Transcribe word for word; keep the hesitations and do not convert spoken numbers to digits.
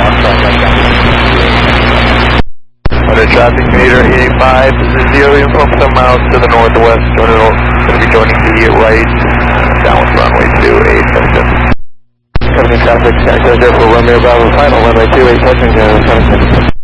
Under traffic meter eighty-five, zero info some miles to the northwest, going to be joining the right, down runway two eight seven seven. seventy traffic, San Jose for Romeo Bravo, final runway two eight seven seven.